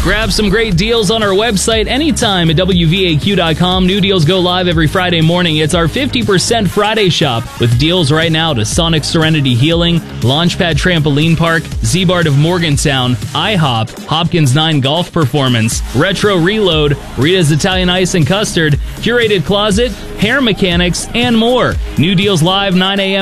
Grab some great deals on our website anytime at WVAQ.com. New deals go live every Friday morning. It's our 50% Friday shop with deals right now to Sonic Serenity Healing, Launchpad Trampoline Park, Z-Bart of Morgantown, IHOP, Hopkins 9 Golf Performance, Retro Reload, Rita's Italian Ice and Custard, Curated Closet, Hair Mechanics, and more. New deals live 9 a.m.